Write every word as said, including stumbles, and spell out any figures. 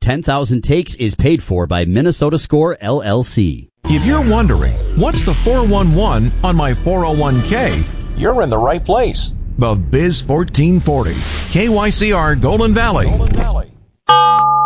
ten thousand Takes is paid for by Minnesota Score, L L C. If you're wondering, what's the four one one on my four oh one k? You're in the right place. The Biz fourteen forty, K Y C R Golden Valley. Golden Valley.